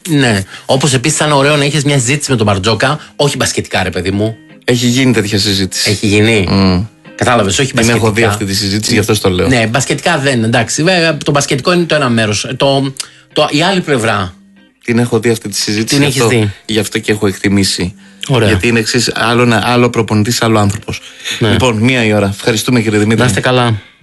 Ναι. Όπως επίσης ήταν ωραίο να είχες μια συζήτηση με τον Μπαρτζόκα, όχι μπασκετικά, ρε παιδί μου. Έχει γίνει τέτοια συζήτηση. Έχει γίνει. Κατάλαβες, όχι μπασκετικά. Την έχω δει αυτή τη συζήτηση, γι' αυτό το λέω. Ναι, μπασκετικά δεν. Εντάξει, βέβαια, το μπασκετικό είναι το ένα μέρος. Η άλλη πλευρά. Την έχω δει αυτή τη συζήτηση. Την έχεις δει. Γι' αυτό και έχω εκτιμήσει. Ωραία. Γιατί είναι εξής, άλλο προπονητής, άλλο άνθρωπος. Ναι. Λοιπόν, 1 η ώρα. Ευχαριστούμε, κύριε Δημήτρη. Να είστε καλά.